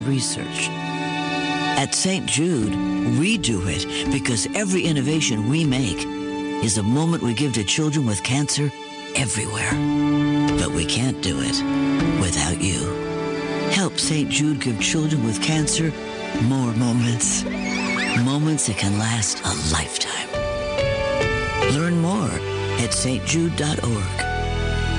research. At St. Jude, we do it because every innovation we make is a moment we give to children with cancer everywhere. But we can't do it without you. Help St. Jude give children with cancer more moments. Moments that can last a lifetime. Learn more at stjude.org.